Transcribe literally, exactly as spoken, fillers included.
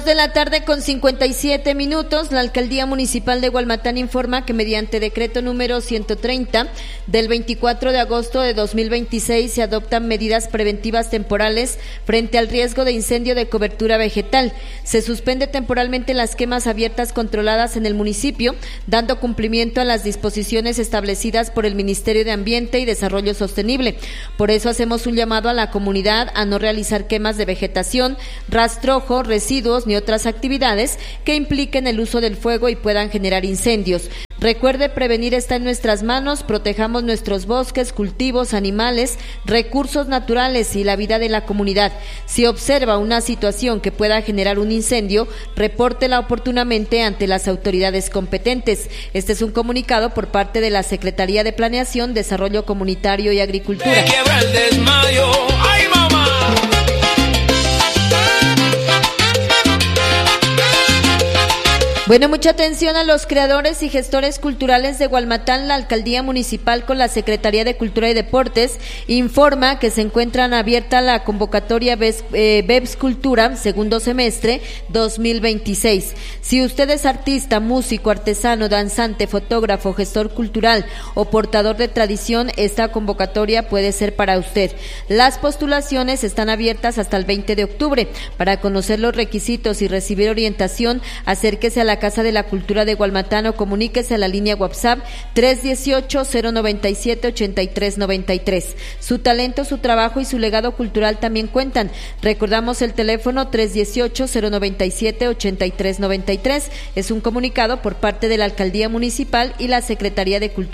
De la tarde con cincuenta y siete minutos, la Alcaldía Municipal de Gualmatán informa que mediante decreto número ciento treinta del veinticuatro de agosto de dos mil veintiséis se adoptan medidas preventivas temporales frente al riesgo de incendio de cobertura vegetal. Se suspende temporalmente las quemas abiertas controladas en el municipio, dando cumplimiento a las disposiciones establecidas por el Ministerio de Ambiente y Desarrollo Sostenible. Por eso hacemos un llamado a la comunidad a no realizar quemas de vegetación, rastrojo, residuos ni otras actividades que impliquen el uso del fuego y puedan generar incendios. Recuerde, prevenir está en nuestras manos, protejamos nuestros bosques, cultivos, animales, recursos naturales y la vida de la comunidad. Si observa una situación que pueda generar un incendio, repórtela oportunamente ante las autoridades competentes. Este es un comunicado por parte de la Secretaría de Planeación, Desarrollo Comunitario y Agricultura. Me quiebra el desmayo. ¡Ay, mamá! Bueno, mucha atención a los creadores y gestores culturales de Gualmatán. La Alcaldía Municipal con la Secretaría de Cultura y Deportes informa que se encuentran abierta la convocatoria Bebs eh, Cultura segundo semestre dos mil veintiséis. Si usted es artista, músico, artesano, danzante, fotógrafo, gestor cultural o portador de tradición, esta convocatoria puede ser para usted. Las postulaciones están abiertas hasta el veinte de octubre. Para conocer los requisitos y recibir orientación, acérquese a la Casa de la Cultura de Gualmatán o comuníquese a la línea WhatsApp tres dieciocho, cero noventa y siete, ochenta y tres noventa y tres. Su talento, su trabajo y su legado cultural también cuentan. Recordamos el teléfono tres dieciocho, cero noventa y siete, ochenta y tres noventa y tres. Es un comunicado por parte de la Alcaldía Municipal y la Secretaría de Cultura.